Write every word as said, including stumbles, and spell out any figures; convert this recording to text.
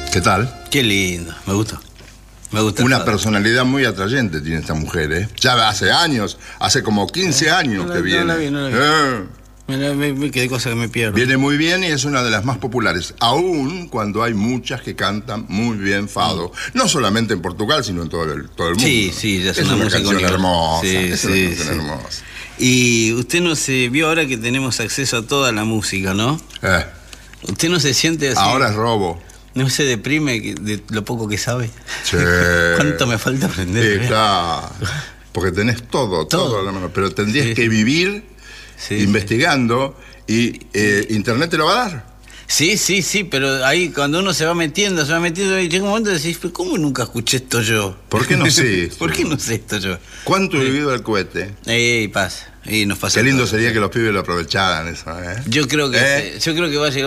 ¿Qué tal? Qué lindo, me gusta. Me gusta. Una personalidad muy atrayente tiene esta mujer, ¿eh? Ya hace años, hace como quince años no, que no, viene. No la vi, no la vi. Eh. Me, me, me quedé cosa que me pierdo. Viene muy bien y es una de las más populares, aún cuando hay muchas que cantan muy bien fado. Mm. No solamente en Portugal, sino en todo el, todo el mundo. Sí, sí, ya es, es una, una música canción universal. hermosa. Sí, es sí, una canción sí. hermosa. Y usted no se vio ahora que tenemos acceso a toda la música, ¿no? Eh. Usted no se siente así. Ahora es robo. ¿No se deprime de lo poco que sabe? Sí. ¿Cuánto me falta aprender? Sí, claro. Porque tenés todo, todo, todo a la mano. Pero tendrías sí. que vivir sí, investigando sí. y eh, Internet te lo va a dar. Sí, sí, sí, pero ahí cuando uno se va metiendo, se va metiendo, y llega un momento y decís, ¿cómo nunca escuché esto yo? ¿Por qué no sé? ¿Por qué no sé esto yo? ¿Cuánto he vivido el cohete? Y pasa, y nos pasa. Qué lindo todo. sería que los pibes lo aprovecharan eso, ¿eh? Yo creo que, ¿Eh? yo creo que va a llegar